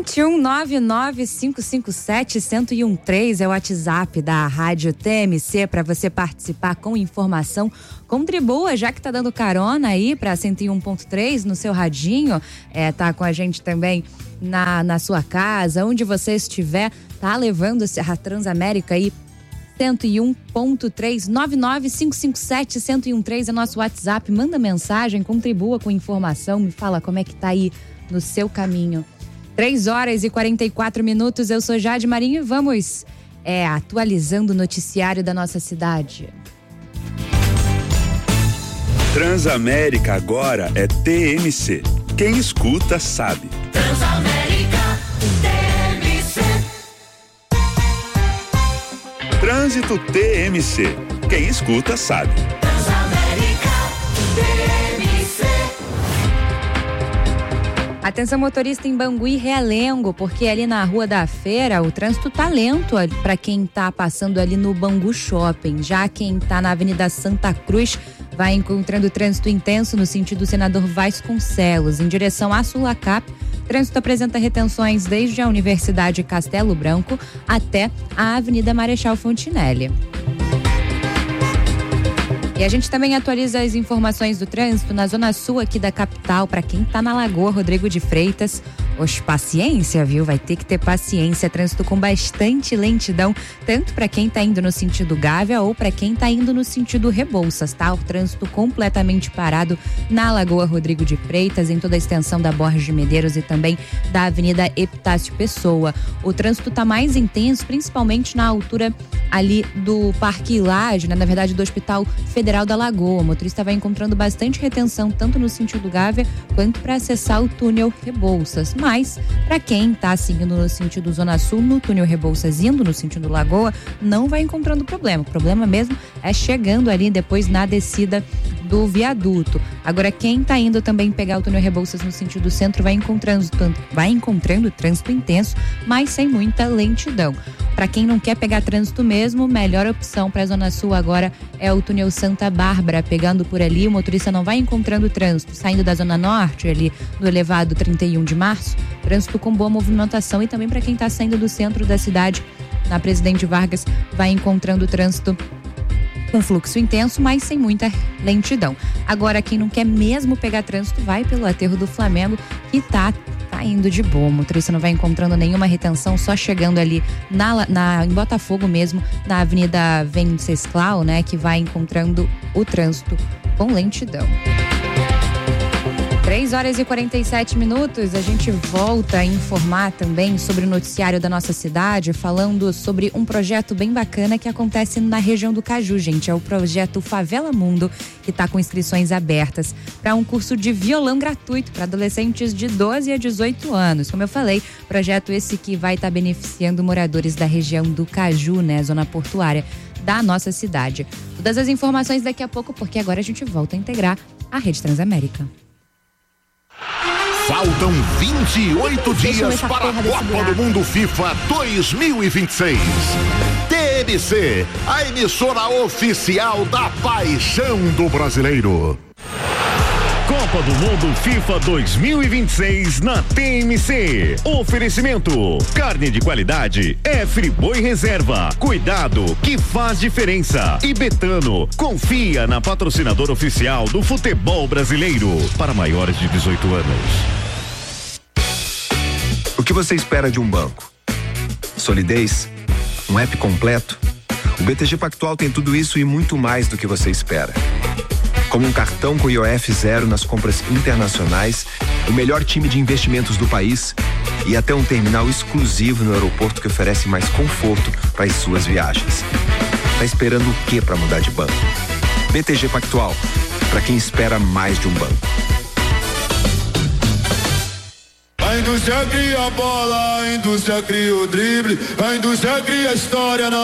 21995571013 é o WhatsApp da Rádio TMC para você participar com informação. Contribua, já que tá dando carona aí para 101.3 no seu radinho, tá com a gente também na sua casa, onde você estiver, tá levando a Transamérica aí 101.3, 995571013 é nosso WhatsApp. Manda mensagem, contribua com informação, me fala como é que tá aí no seu caminho. 3h44, eu sou Jade Marinho e vamos atualizando o noticiário da nossa cidade. Transamérica agora é TMC. Quem escuta sabe. Transamérica TMC. Trânsito TMC. Quem escuta sabe. Transamérica TMC. Atenção motorista em Bangu e Realengo, porque ali na Rua da Feira o trânsito tá lento para quem tá passando ali no Bangu Shopping. Já quem tá na Avenida Santa Cruz vai encontrando trânsito intenso no sentido Senador Vasconcelos, em direção à Sulacap. Trânsito apresenta retenções desde a Universidade Castelo Branco até a Avenida Marechal Fontinelli. E a gente também atualiza as informações do trânsito na zona sul aqui da capital, para quem tá na Lagoa Rodrigo de Freitas. Oxe, paciência, viu? Vai ter que ter paciência. Trânsito com bastante lentidão, tanto para quem tá indo no sentido Gávea ou para quem tá indo no sentido Rebouças, tá? O trânsito completamente parado na Lagoa Rodrigo de Freitas, em toda a extensão da Borges de Medeiros e também da Avenida Epitácio Pessoa. O trânsito tá mais intenso, principalmente na altura ali do Parque Laje, né? Na verdade do Hospital Federal da Lagoa. O motorista vai encontrando bastante retenção, tanto no sentido Gávea quanto para acessar o túnel Rebouças. Mas, para quem está seguindo no sentido Zona Sul, no túnel Rebouças, indo no sentido Lagoa, não vai encontrando problema. O problema mesmo é chegando ali depois na descida do viaduto. Agora, quem está indo também pegar o túnel Rebouças no sentido centro vai encontrando trânsito intenso, mas sem muita lentidão. Para quem não quer pegar trânsito mesmo, melhor opção para a Zona Sul agora é o túnel Santa Bárbara. Pegando por ali, o motorista não vai encontrando trânsito. Saindo da Zona Norte, ali do elevado 31 de março, trânsito com boa movimentação. E também para quem está saindo do centro da cidade, na Presidente Vargas, vai encontrando trânsito com fluxo intenso, mas sem muita lentidão. Agora, quem não quer mesmo pegar trânsito, vai pelo aterro do Flamengo, que tá indo de boa. O motorista não vai encontrando nenhuma retenção, só chegando ali em Botafogo mesmo, na Avenida Venceslau, né, que vai encontrando o trânsito com lentidão. 3h47, a gente volta a informar também sobre o noticiário da nossa cidade, falando sobre um projeto bem bacana que acontece na região do Caju, gente. É o projeto Favela Mundo, que está com inscrições abertas para um curso de violão gratuito para adolescentes de 12 a 18 anos. Como eu falei, projeto esse que vai estar beneficiando moradores da região do Caju, né, zona portuária da nossa cidade. Todas as informações daqui a pouco, porque agora a gente volta a integrar a Rede Transamérica. Faltam 28 dias para a Copa do Mundo FIFA 2026. TMC, a emissora oficial da paixão do brasileiro. Copa do Mundo FIFA 2026 na TMC. Oferecimento: carne de qualidade é Friboi Reserva. Cuidado que faz diferença. E Betano, confia na patrocinadora oficial do futebol brasileiro para maiores de 18 anos. O que você espera de um banco? Solidez? Um app completo? O BTG Pactual tem tudo isso e muito mais do que você espera. Como um cartão com IOF zero nas compras internacionais, o melhor time de investimentos do país e até um terminal exclusivo no aeroporto que oferece mais conforto para as suas viagens. Tá esperando o que para mudar de banco? BTG Pactual, para quem espera mais de um banco. A indústria cria a bola, a indústria cria o drible, a indústria cria a história.